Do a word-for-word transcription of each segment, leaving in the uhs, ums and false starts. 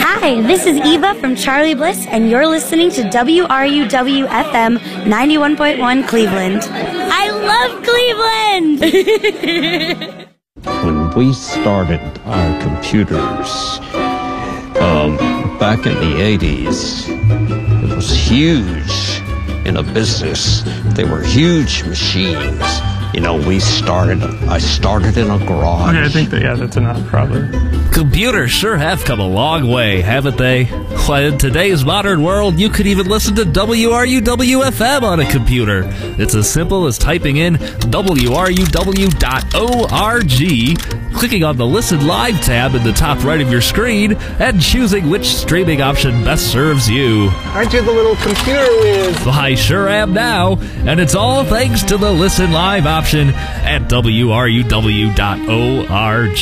Hi, this is Eva from Charlie Bliss, and you're listening to W R U W F M ninety-one point one Cleveland. I love Cleveland! When we started our computers um, back in the eighties, it was huge in a business. They were huge machines. You know, we started, I started in a garage. Okay, I think that, yeah, that's enough, probably. Computers sure have come a long way, haven't they? Why, in today's modern world, you could even listen to W R U W F M on a computer. It's as simple as typing in W R U W dot org, clicking on the Listen Live tab in the top right of your screen, and choosing which streaming option best serves you. Aren't you the little computer whiz? I sure am now, and it's all thanks to the Listen Live option at W R U W dot org.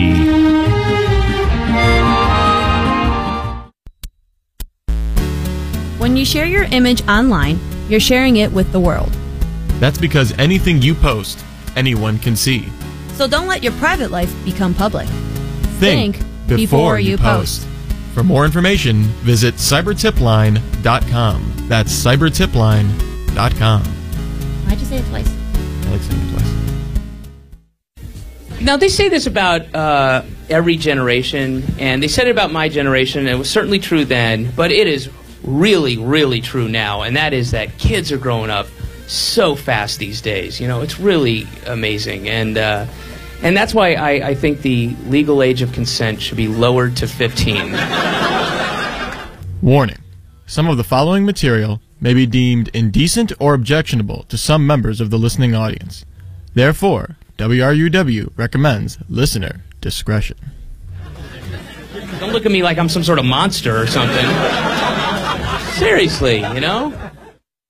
When you share your image online, you're sharing it with the world. That's because anything you post, anyone can see. So don't let your private life become public. Think, Think before, before you you post. post. For more information, visit cyber tip line dot com. That's cyber tip line dot com. Why'd you say it twice? I like saying it twice. Now, they say this about uh, every generation, and they said it about my generation, and it was certainly true then, but it is really, really true now, and that is that kids are growing up so fast these days. You know, it's really amazing, and uh, and that's why I, I think the legal age of consent should be lowered to fifteen. Warning. Some of the following material may be deemed indecent or objectionable to some members of the listening audience. Therefore, W R U W recommends listener discretion. Don't look at me like I'm some sort of monster or something. Seriously, you know?